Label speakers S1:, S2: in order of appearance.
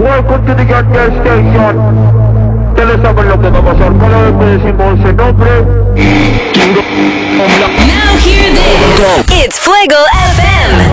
S1: welcome to the Yandel Station. Ustedes saben lo que va a pasar. Cada vez que decimos ese nombre,
S2: Now hear this. It's Fuego FM.